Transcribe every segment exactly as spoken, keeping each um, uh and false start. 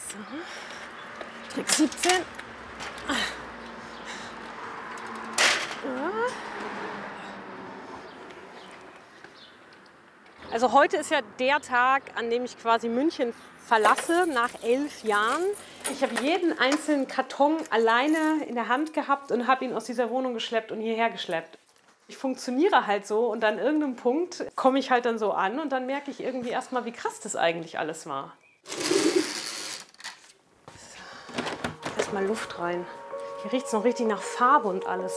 So. Trick siebzehn. Also heute ist ja der Tag, an dem ich quasi München verlasse, nach elf Jahren. Ich habe jeden einzelnen Karton alleine in der Hand gehabt und habe ihn aus dieser Wohnung geschleppt und hierher geschleppt. Ich funktioniere halt so und an irgendeinem Punkt komme ich halt dann so an und dann merke ich irgendwie erstmal, wie krass das eigentlich alles war. Erstmal Luft rein. Hier riecht es noch richtig nach Farbe und alles.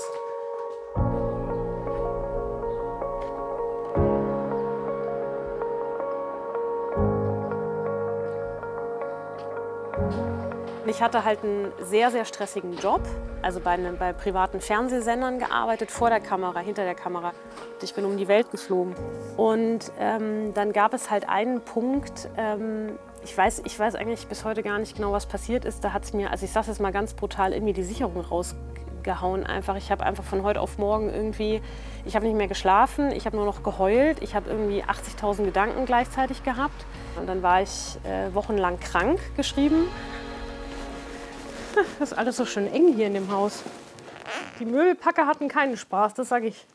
Ich hatte halt einen sehr, sehr stressigen Job, also bei, ne, bei privaten Fernsehsendern gearbeitet, vor der Kamera, hinter der Kamera. Ich bin um die Welt geflogen. Und ähm, dann gab es halt einen Punkt, ähm, ich, weiß, ich weiß eigentlich bis heute gar nicht genau, was passiert ist. Da hat es mir, also ich sage jetzt mal ganz brutal, irgendwie die Sicherung rausgehauen. Einfach. Ich habe einfach von heute auf morgen irgendwie, ich habe nicht mehr geschlafen, ich habe nur noch geheult. Ich habe irgendwie achtzigtausend Gedanken gleichzeitig gehabt. Und dann war ich äh, wochenlang krank geschrieben. Das ist alles so schön eng hier in dem Haus. Die Möbelpacker hatten keinen Spaß, das sage ich.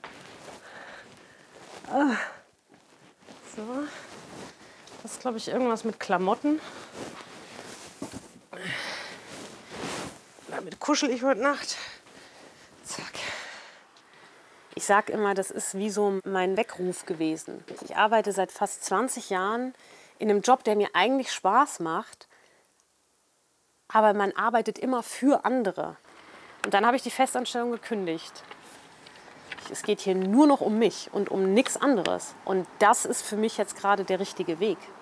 So. Das ist, glaube ich, irgendwas mit Klamotten. Damit kuschel ich heute Nacht. Zack. Ich sage immer, das ist wie so mein Weckruf gewesen. Ich arbeite seit fast zwanzig Jahren in einem Job, der mir eigentlich Spaß macht. Aber man arbeitet immer für andere. Und dann habe ich die Festanstellung gekündigt. Es geht hier nur noch um mich und um nichts anderes. Und das ist für mich jetzt gerade der richtige Weg.